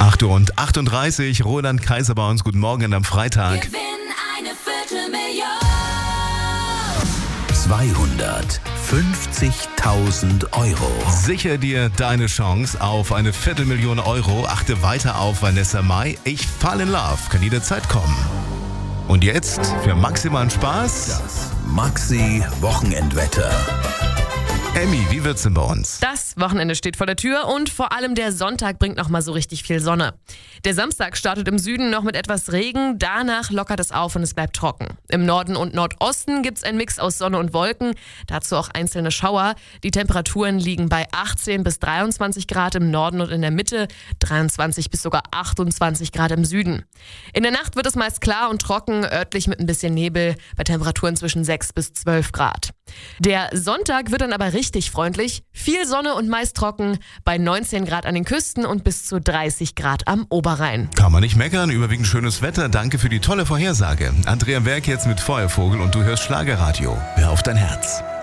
8:38 Uhr, Roland Kaiser bei uns. Guten Morgen am Freitag. Gewinn eine Viertelmillion. 250.000 Euro. Sicher dir deine Chance auf eine Viertelmillion Euro. Achte weiter auf Vanessa Mai. Ich fall in love. Kann jederzeit kommen. Und jetzt für maximalen Spaß. Das Maxi-Wochenendwetter. Emmy, wie wird's denn bei uns? Das Wochenende steht vor der Tür und vor allem der Sonntag bringt nochmal so richtig viel Sonne. Der Samstag startet im Süden noch mit etwas Regen, danach lockert es auf und es bleibt trocken. Im Norden und Nordosten gibt's einen Mix aus Sonne und Wolken, dazu auch einzelne Schauer. Die Temperaturen liegen bei 18 bis 23 Grad im Norden und in der Mitte, 23 bis sogar 28 Grad im Süden. In der Nacht wird es meist klar und trocken, örtlich mit ein bisschen Nebel, bei Temperaturen zwischen 6 bis 12 Grad. Der Sonntag wird dann aber richtig freundlich, viel Sonne und meist trocken, bei 19 Grad an den Küsten und bis zu 30 Grad am Oberrhein. Kann man nicht meckern, überwiegend schönes Wetter. Danke für die tolle Vorhersage. Andrea Werk jetzt mit Feuervogel und du hörst Schlagerradio. Hör auf dein Herz.